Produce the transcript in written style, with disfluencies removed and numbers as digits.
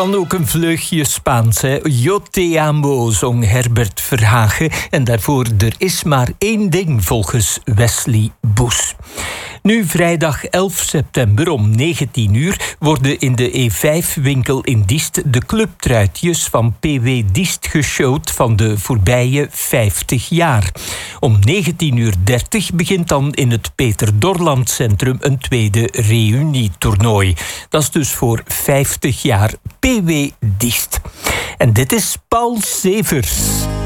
Dan ook een vleugje Spaans, hè. Yo te amo, zong Herbert Verhagen. En daarvoor Er is maar één ding, volgens Wesley Boes. Nu, vrijdag 11 september om 19 uur worden in de E5-winkel in Diest de clubtruitjes van PW Diest geshowd van de voorbije 50 jaar. Om 19:30 begint dan in het Peter Dorland Centrum een tweede reunietoernooi. Dat is dus voor 50 jaar PW Diest. En dit is Paul Severs.